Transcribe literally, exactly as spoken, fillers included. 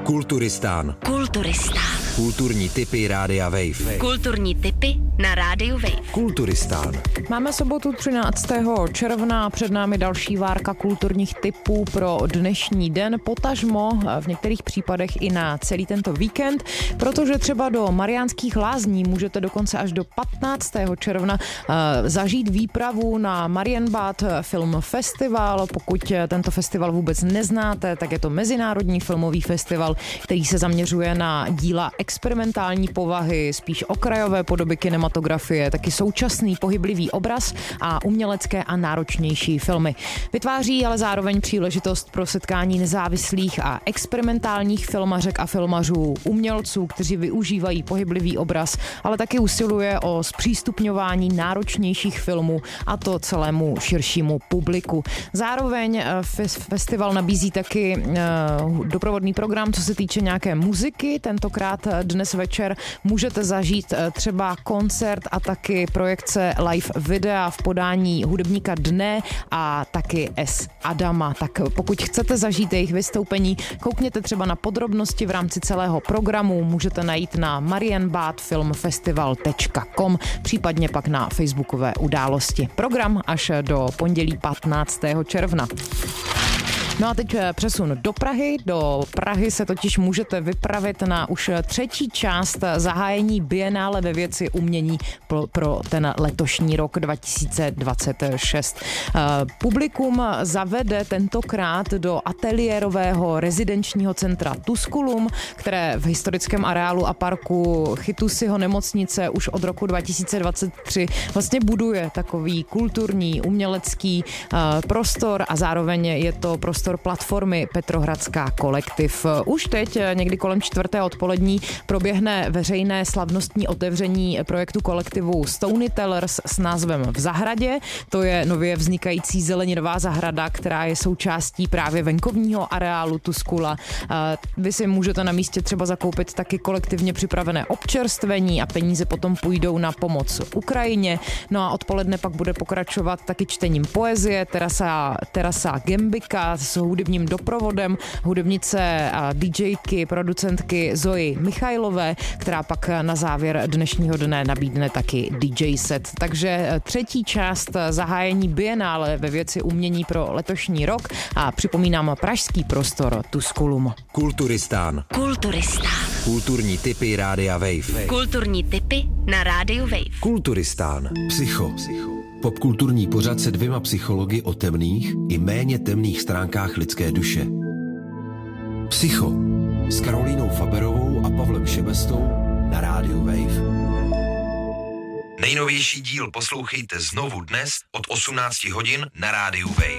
Kulturistán. Kulturistán. Kulturní tipy Rádia Wave. Kulturní tipy na Rádiu Wave. Kulturistán. Máme sobotu třináctého června, před námi další várka kulturních tipů pro dnešní den, potažmo v některých případech i na celý tento víkend, protože třeba do Mariánských Lázní můžete dokonce až do patnáctého června uh, zažít výpravu na Marienbad Film Festival. Pokud tento festival vůbec neznáte, tak je to mezinárodní filmový festival, který se zaměřuje na díla experimentální povahy, spíš okrajové podoby kinematografie, taky současný pohyblivý obraz a umělecké a náročnější filmy. Vytváří ale zároveň příležitost pro setkání nezávislých a experimentálních filmařek a filmařů, umělců, kteří využívají pohyblivý obraz, ale taky usiluje o zpřístupňování náročnějších filmů, a to celému širšímu publiku. Zároveň festival nabízí taky doprovodný program, co se týče nějaké muziky. Tentokrát dnes večer můžete zažít třeba koncert a taky projekce live videa v podání hudebníka Dne a taky S. Adama. Tak pokud chcete zažít jejich vystoupení, koukněte třeba na podrobnosti v rámci celého programu, můžete najít na marienbad film festival tečka com, případně pak na facebookové události. Program až do pondělí patnáctého června. No a teď přesun do Prahy. Do Prahy se totiž můžete vypravit na už třetí část zahájení Bienále ve věci umění pro, pro ten letošní rok dva tisíce dvacet šest. Publikum zavede tentokrát do ateliérového rezidenčního centra Tusculum, které v historickém areálu a parku Chytusiho nemocnice už od roku dva tisíce dvacet tři vlastně buduje takový kulturní, umělecký prostor a zároveň je to prostor platformy Petrohradská kolektiv. Už teď někdy kolem čtvrté odpolední proběhne veřejné slavnostní otevření projektu kolektivu Storytellers s názvem V zahradě. To je nově vznikající zeleninová zahrada, která je součástí právě venkovního areálu Tuscula. Vy si můžete na místě třeba zakoupit taky kolektivně připravené občerstvení a peníze potom půjdou na pomoc Ukrajině. No a odpoledne pak bude pokračovat taky čtením poezie Terasa, Terasa Gembika s hudebním doprovodem hudebnice a DJky, producentky Zoji Michailové, která pak na závěr dnešního dne nabídne taky D J set. Takže třetí část zahájení Bienále ve věci umění pro letošní rok a připomínám pražský prostor Tusculum. Kulturistán. Kulturistán. Kulturní tipy Rádia Wave. Kulturní tipy na Rádiu Wave. Kulturistán. Psycho. Popkulturní pořad se dvěma psychologi o temných i méně temných stránkách lidské duše. Psycho s Karolínou Faberovou a Pavlem Šebestou na Rádiu Wave. Nejnovější díl poslouchejte znovu dnes od osmnácti hodin na Rádiu Wave.